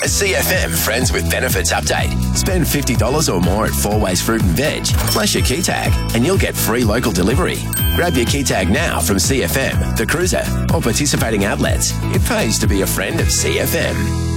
A CFM Friends with Benefits update. Spend $50 or more at Four Ways Fruit and Veg, plus your key tag, and you'll get free local delivery. Grab your key tag now from CFM, The Cruiser, or participating outlets. It pays to be a friend of CFM.